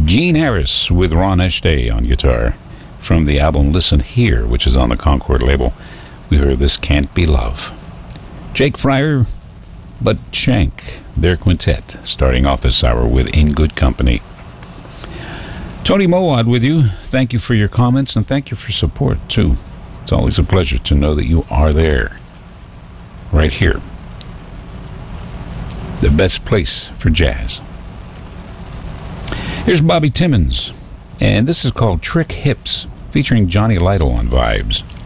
Gene Harris with Ron Eshdeh on guitar. From the album Listen Here, which is on the Concord label, we heard This Can't Be Love. Jake Fryer, Bud Shank, their quintet, starting off this hour with In Good Company. Tony Mowad with you. Thank you for your comments and thank you for support, too. It's always a pleasure to know that you are there. Right here. The best place for jazz. Here's Bobby Timmons, and this is called Trick Hips, featuring Johnny Lytle on Vibes.